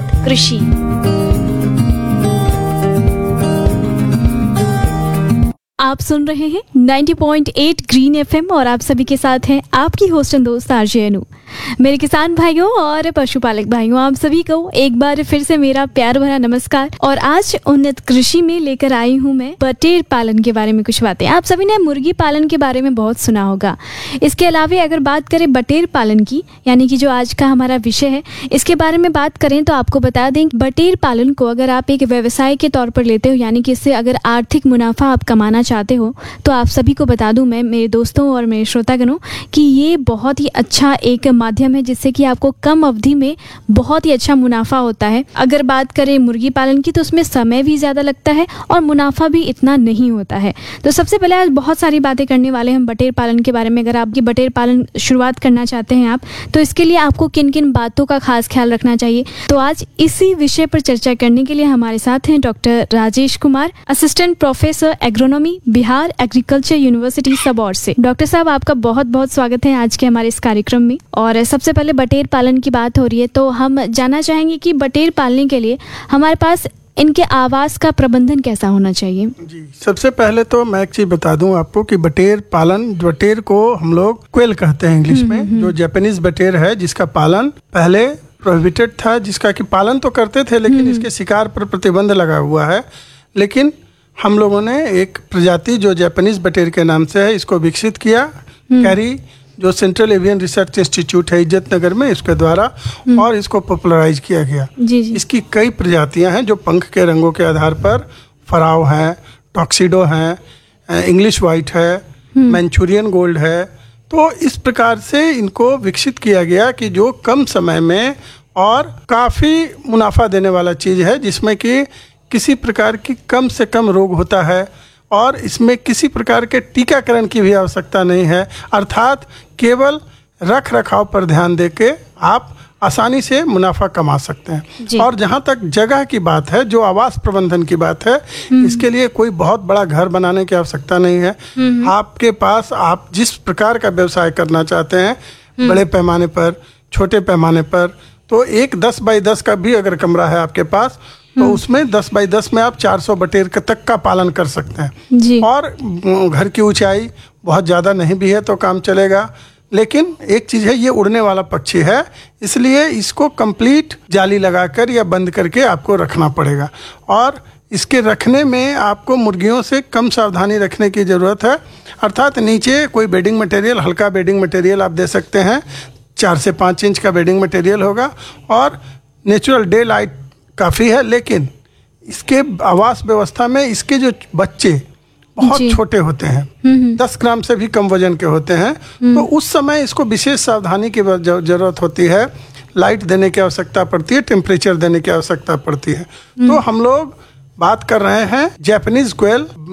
उन्नत कृषि। आप सुन रहे हैं 90.8 ग्रीन एफएम और आप सभी के साथ हैं आपकी होस्ट एंड दोस्त आरजे अनु। मेरे किसान भाइयों और पशुपालक भाइयों, आप सभी को एक बार फिर से मेरा प्यार भरा नमस्कार। और आज उन्नत कृषि में लेकर आई हूँ मैं बटेर पालन के बारे में कुछ बातें। आप सभी ने मुर्गी पालन के बारे में बहुत सुना होगा। इसके अलावा अगर बात करें बटेर पालन की, यानी कि जो आज का हमारा विषय है, इसके बारे में बात करें तो आपको बता दें, बटेर पालन को अगर आप एक व्यवसाय के तौर पर लेते हो, यानी कि इससे अगर आर्थिक मुनाफा आप कमाना चाहते हो, तो आप सभी को बता दूं मैं, मेरे दोस्तों और मेरे श्रोतागणों, कि ये बहुत ही अच्छा एक माध्यम है जिससे कि आपको कम अवधि में बहुत ही अच्छा मुनाफा होता है। अगर बात करें मुर्गी पालन की तो उसमें समय भी ज़्यादा लगता है और मुनाफा भी इतना नहीं होता है। तो सबसे पहले आज बहुत सारी बातें करने वाले हैं हम बटेर पालन के बारे में। अगर आपकी बटेर पालन शुरुआत करना चाहते हैं आप, तो इसके लिए आपको किन किन बातों का खास ख्याल रखना चाहिए, तो आज इसी विषय पर चर्चा करने के लिए हमारे साथ हैं doctor Rajesh Kumar, assistant professor agronomy, Bihar agriculture university Sabour से। डॉक्टर साहब, आपका बहुत बहुत स्वागत है आज के हमारे इस कार्यक्रम में। और सबसे पहले बटेर पालन की बात हो रही है, तो हम जानना चाहेंगे कि बटेर पालने के लिए हमारे पास इनके आवास का प्रबंधन कैसा होना चाहिए। जी, सबसे पहले तो मैं एक चीज बता दूं आपको कि बटेर पालन, बटेर को हम लोग क्वेल कहते हैं इंग्लिश में, जो जापानीज बटेर है, जिसका पालन पहले प्रोहिबिटेड था, जिसका कि पालन तो करते थे लेकिन इसके शिकार पर प्रतिबंध लगा हुआ है। लेकिन हम लोगों ने एक प्रजाति जो जापानीज बटेर के नाम से है, इसको विकसित किया, कैरी, जो सेंट्रल एवियन रिसर्च इंस्टीट्यूट है इज्जत नगर में, इसके द्वारा, और इसको पॉपुलराइज किया गया। जी। इसकी इसकी कई प्रजातियां हैं जो पंख के रंगों के आधार पर फराव हैं, टॉक्सिडो हैं, इंग्लिश वाइट है, मैंचूरियन गोल्ड है। तो इस प्रकार से इनको विकसित किया गया कि जो कम समय में और काफ़ी मुनाफा देने वाला चीज़ है, जिसमें कि किसी प्रकार की कम से कम रोग होता है और इसमें किसी प्रकार के टीकाकरण की भी आवश्यकता नहीं है। अर्थात केवल रख रखाव पर ध्यान देके आप आसानी से मुनाफा कमा सकते हैं। और जहाँ तक जगह की बात है, जो आवास प्रबंधन की बात है, इसके लिए कोई बहुत बड़ा घर बनाने की आवश्यकता नहीं है। आपके पास आप जिस प्रकार का व्यवसाय करना चाहते हैं, बड़े पैमाने पर, छोटे पैमाने पर, तो एक 10 बाई 10 का भी अगर कमरा है आपके पास, तो उसमें 10 बाई 10 में आप 400 बटेर तक का पालन कर सकते हैं। जी। और घर की ऊंचाई बहुत ज़्यादा नहीं भी है तो काम चलेगा। लेकिन एक चीज़ है, ये उड़ने वाला पक्षी है, इसलिए इसको कंप्लीट जाली लगाकर या बंद करके आपको रखना पड़ेगा। और इसके रखने में आपको मुर्गियों से कम सावधानी रखने की ज़रूरत है। अर्थात नीचे कोई बेडिंग मटेरियल, हल्का बेडिंग मटेरियल आप दे सकते हैं, 4 से 5 इंच का बेडिंग मटेरियल होगा, और नेचुरल डे लाइट काफ़ी है। लेकिन इसके आवास व्यवस्था में इसके जो बच्चे बहुत छोटे होते हैं, 10 ग्राम से भी कम वजन के होते हैं, तो उस समय इसको विशेष सावधानी की जरूरत होती है। लाइट देने की आवश्यकता पड़ती है, टेम्परेचर देने की आवश्यकता पड़ती है। तो हम लोग बात कर रहे हैं जापानीज क्वेल